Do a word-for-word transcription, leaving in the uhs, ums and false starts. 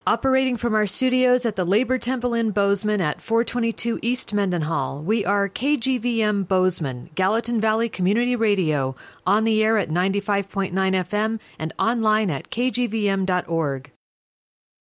Operating from our studios at the Labor Temple in Bozeman at four twenty-two East Mendenhall, we are K G V M Bozeman, Gallatin Valley Community Radio, on the air at ninety-five point nine F M and online at k g v m dot org.